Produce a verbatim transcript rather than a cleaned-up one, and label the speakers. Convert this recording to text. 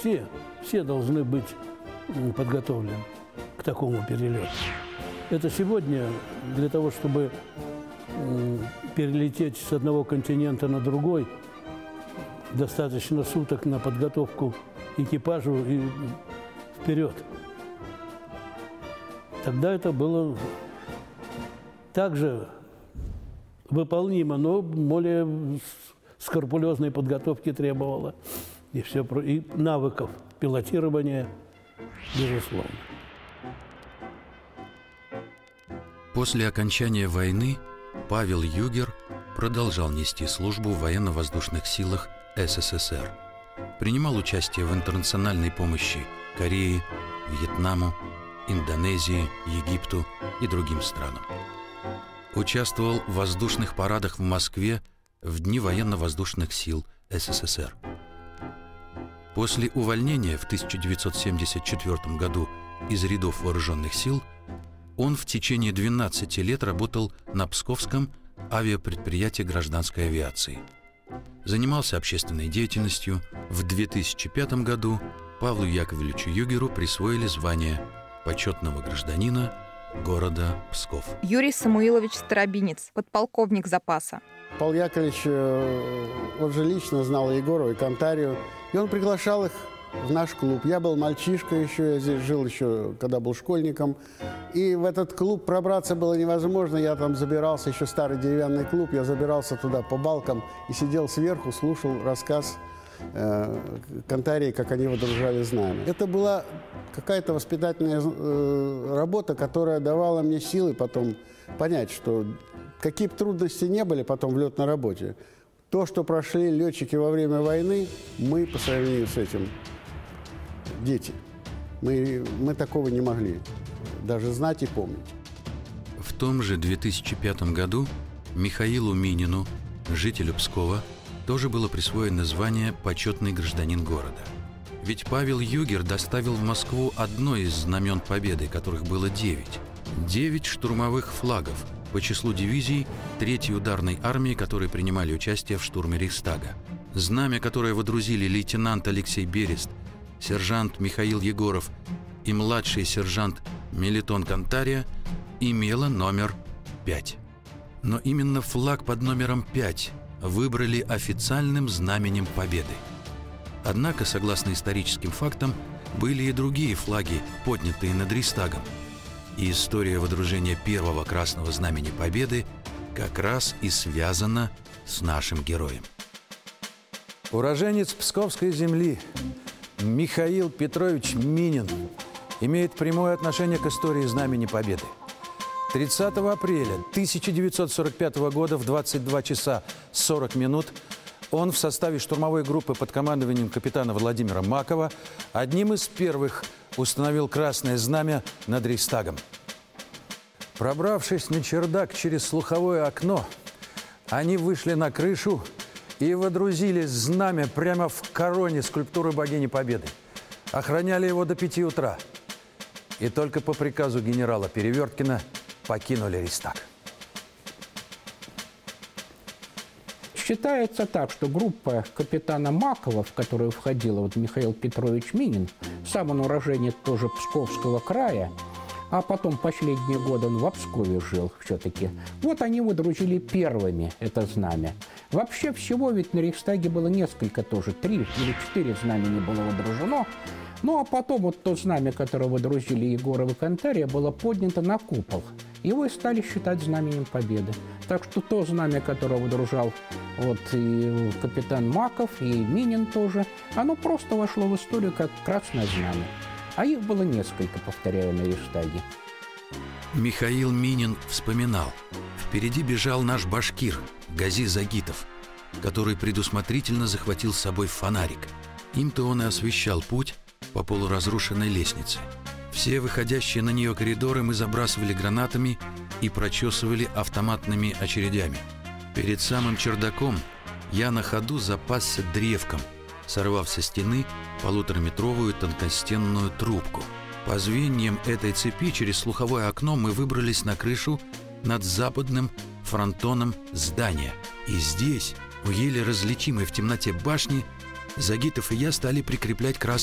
Speaker 1: все, все должны быть подготовлены к такому перелету. Это сегодня для того, чтобы перелететь с одного континента на другой, достаточно суток на подготовку экипажу и вперед. Тогда это было также выполнимо, но более скрупулезной подготовки требовало. И все, и навыков пилотирования, безусловно.
Speaker 2: После окончания войны Павел Югер продолжал нести службу в военно-воздушных силах СССР. Принимал участие в интернациональной помощи Корее, Вьетнаму, Индонезии, Египту и другим странам. Участвовал в воздушных парадах в Москве в дни военно-воздушных сил СССР. После увольнения в тысяча девятьсот семьдесят четвёртом году из рядов вооруженных сил он в течение двенадцати лет работал на Псковском авиапредприятии гражданской авиации. Занимался общественной деятельностью. В две тысячи пятом году Павлу Яковлевичу Югеру присвоили звание почетного гражданина города Псков.
Speaker 3: Юрий Самуилович Старобинец, подполковник запаса.
Speaker 4: Павел Яковлевич, он же лично знал Егорова и Кантарию, и он приглашал их в наш клуб. Я был мальчишка еще, я здесь жил еще, когда был школьником. И в этот клуб пробраться было невозможно. Я там забирался, еще старый деревянный клуб, я забирался туда по балкам и сидел сверху, слушал рассказ э, Кантарии, как они водружали знамя. Это была какая-то воспитательная э, работа, которая давала мне силы потом понять, что какие бы трудности не были потом в летной работе, то, что прошли летчики во время войны, мы по сравнению с этим дети. Мы, мы такого не могли даже знать и помнить.
Speaker 2: В том же две тысячи пятом году Михаилу Минину, жителю Пскова, тоже было присвоено звание «Почетный гражданин города». Ведь Павел Югер доставил в Москву одно из знамен Победы, которых было девять. Девять штурмовых флагов по числу дивизий третьей ударной армии, которые принимали участие в штурме Рейхстага. Знамя, которое водрузили лейтенант Алексей Берест, сержант Михаил Егоров и младший сержант Мелитон Кантария, имело номер пять. Но именно флаг под номером пять выбрали официальным знаменем Победы. Однако, согласно историческим фактам, были и другие флаги, поднятые над Рейхстагом. И история водружения первого красного знамени Победы как раз и связана с нашим героем.
Speaker 5: Уроженец Псковской земли Михаил Петрович Минин имеет прямое отношение к истории Знамени Победы. тридцатого апреля тысяча девятьсот сорок пятого года в двадцать два часа сорок минут он в составе штурмовой группы под командованием капитана Владимира Макова одним из первых установил красное знамя над Рейхстагом. Пробравшись на чердак через слуховое окно, они вышли на крышу и водрузили знамя прямо в короне скульптуры богини Победы. Охраняли его до пяти утра. И только по приказу генерала Переверткина покинули Рейхстаг.
Speaker 6: Считается так, что группа капитана Макова, в которую входила вот Михаил Петрович Минин, сам он уроженец тоже Псковского края, а потом последние годы он в Пскове жил все-таки. Вот они выдрузили первыми это знамя. Вообще всего ведь на Рейхстаге было несколько тоже, три или четыре знамени было водружено. Ну, а потом вот то знамя, которое водрузили Егоров и Кантария, было поднято на купол. Его и стали считать знаменем Победы. Так что то знамя, которое выдружал вот и капитан Маков, и Минин тоже, оно просто вошло в историю как красное знамя. А их было несколько, повторяю, на Рейхстаге.
Speaker 2: Михаил Минин вспоминал: впереди бежал наш башкир Гази Загитов, который предусмотрительно захватил с собой фонарик. Им-то он и освещал путь по полуразрушенной лестнице. Все выходящие на нее коридоры мы забрасывали гранатами и прочесывали автоматными очередями. Перед самым чердаком я на ходу запасся древком, сорвав со стены полутораметровую тонкостенную трубку. По звеньям этой цепи через слуховое окно мы выбрались на крышу над западным фронтоном здания. И здесь, у еле различимой в темноте башни, Загитов и я стали прикреплять красные